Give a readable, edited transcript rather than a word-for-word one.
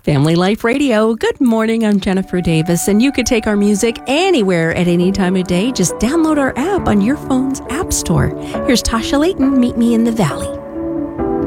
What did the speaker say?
Family Life Radio. Good morning. I'm Jennifer Davis, and you can take our music anywhere at any time of day. Just download our app on your phone's app store. Here's Tasha Layton, Meet Me in the Valley.